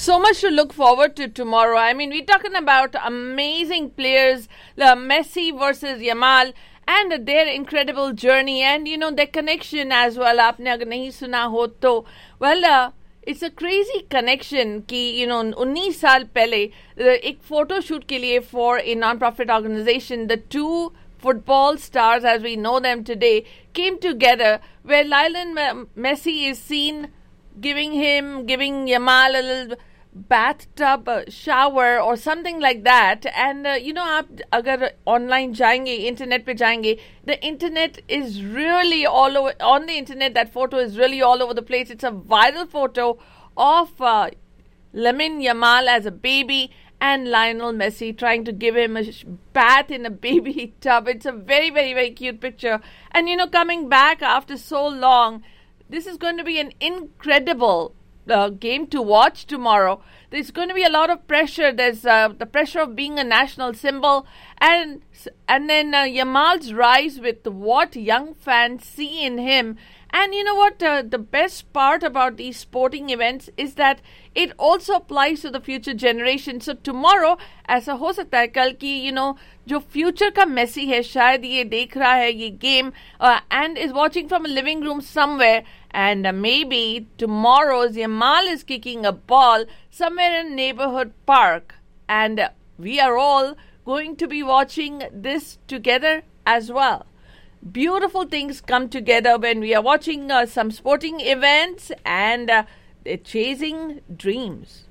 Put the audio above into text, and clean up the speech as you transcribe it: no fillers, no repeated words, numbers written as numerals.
so much to look forward to tomorrow. I mean, we're talking about amazing players, Messi versus Yamal, and their incredible journey, and their connection as well. आपने अगर नहीं सुना हो तो it's a crazy connection कि 19 साल पहले एक फोटो शूट के लिए for a non-profit organization, the two football stars as we know them today came together, where Lionel Messi is seen giving Yamal a little bathtub shower or something like that. And आप अगर online जाएंगे, internet पे जाएंगे, the internet is really all over. On the internet, that photo is really all over the place. It's a viral photo of Lamine Yamal as a baby and Lionel Messi trying to give him a bath in a baby tub. It's a very, very, very cute picture. And coming back after so long, this is going to be an incredible game to watch tomorrow. There's going to be a lot of pressure. There's the pressure of being a national symbol, and then Yamal's rise with what young fans see in him. And you know what? The best part about these sporting events is that it also applies to the future generation. So tomorrow, ऐसा हो सकता है कल की जो future का Messi है शायद ये देख रहा है ये game and is watching from a living room somewhere, and maybe tomorrow's Yamal is kicking a ball somewhere in a neighborhood park, and we are all going to be watching this together as well. Beautiful things come together when we are watching some sporting events and chasing dreams.